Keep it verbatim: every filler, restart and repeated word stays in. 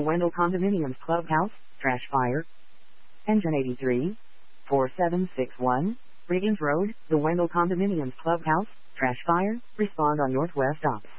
Wendell Condominiums Clubhouse, trash fire. Engine eighty-three, four seven six one, Riggins Road, The Wendell Condominiums Clubhouse, trash fire, respond on Northwest Ops.